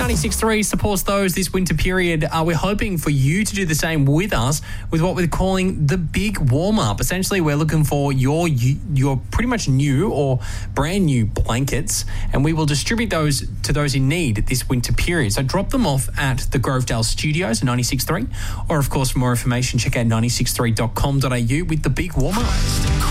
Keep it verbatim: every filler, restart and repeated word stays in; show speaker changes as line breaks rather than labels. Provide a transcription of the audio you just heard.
ninety-six point three supports those this winter period. Uh, we're hoping for you to do the same with us with what we're calling the big warm-up. Essentially, we're looking for your your pretty much new or brand new blankets, and we will distribute those to those in need this winter period. So drop them off at the Grovedale Studios at ninety-six point three, or of course, for more information, check out ninety-six point three dot com dot a u with the big warm-up.